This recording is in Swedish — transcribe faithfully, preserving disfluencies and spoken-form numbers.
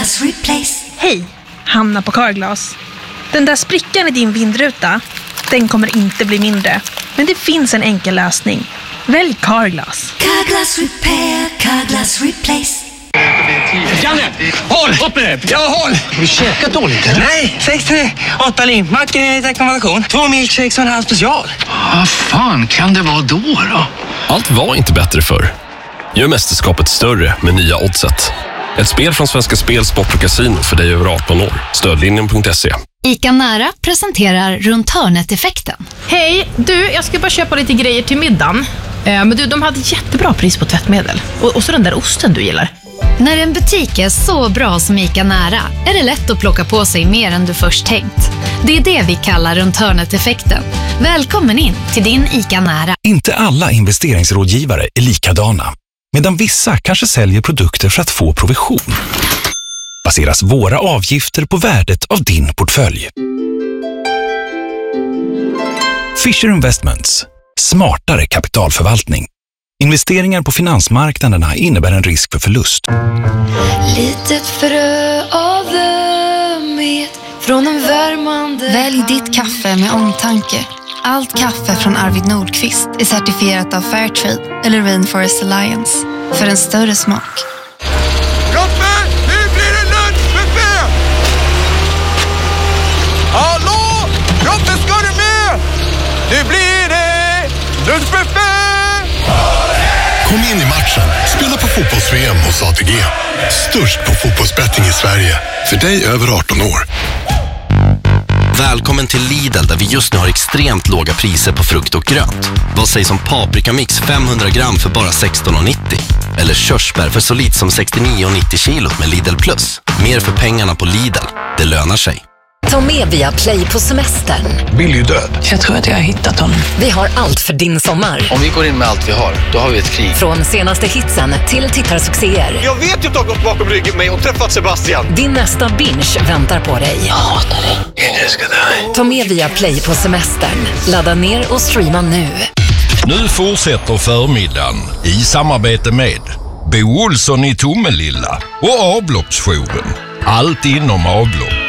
Carglass Replace. Hej, Hanna på Carglass. Den där sprickan i din vindruta, den kommer inte bli mindre. Men det finns en enkel lösning. Välj Carglass. Carglass Repair, Carglass Replace. Janne, håll! Upp med det! Jag håll! Har du käkat dåligt eller? Nej, sex tre, åtta lim, macka i rekommendation. Två milkshakes och en halv special. Vad fan kan det vara då då? Allt var inte bättre förr. Gör mästerskapet större med nya Oddset. Ett spel från Svenska Spel, Sport och Casino för dig över arton år. Stödlinjen punkt se. ICA Nära presenterar Runt hörnet-effekten. Hej, du, jag ska bara köpa lite grejer till middagen. Eh, men du, de hade jättebra pris på tvättmedel. Och, och så den där osten du gillar. När en butik är så bra som ICA Nära är det lätt att plocka på sig mer än du först tänkt. Det är det vi kallar Runt hörnet-effekten. Välkommen in till din ICA Nära. Inte alla investeringsrådgivare är likadana. Medan vissa kanske säljer produkter för att få provision, baseras våra avgifter på värdet av din portfölj. Fisher Investments. Smartare kapitalförvaltning. Investeringar på finansmarknaderna innebär en risk för förlust. Litet frö av ömhet från en värmande. Välj ditt kaffe med omtanke. Allt kaffe från Arvid Nordqvist är certifierat av Fairtrade eller Rainforest Alliance för en större smak. Robben, nu blir det lunchbuffé! Hallå? Robben, ska du med? Nu blir det lunchbuffé! Kom in i matchen. Spela på fotbolls-V M hos A T G. Störst på fotbollsbetting i Sverige. För dig över arton år. Välkommen till Lidl där vi just nu har extremt låga priser på frukt och grönt. Vad sägs om paprikamix femhundra gram för bara sexton nittio? Eller körsbär för så lite som sextionio nittio kilot med Lidl Plus. Mer för pengarna på Lidl. Det lönar sig. Ta med via Play på semestern. Billy är död. Jag tror att jag har hittat honom. Vi har allt för din sommar. Om vi går in med allt vi har, då har vi ett krig. Från senaste hitsen till tittarsuccéer. Jag vet ju att du har gått bakom ryggen mig och träffat Sebastian. Din nästa binge väntar på dig. Jag hatar dig. Jag älskar dig. Ta med via Play på semestern. Ladda ner och streama nu. Nu fortsätter förmiddagen i samarbete med Bo Olsson i Tomelilla och avloppsjouren. Allt inom avlopp.